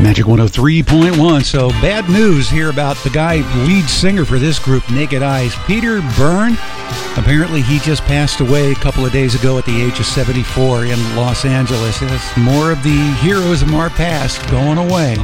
Magic 103.1. So bad news here about the guy, lead singer for this group, Naked Eyes, Peter Byrne. Apparently he just passed away a couple of days ago at the age of 74 in Los Angeles. It's more of the heroes of our past going away.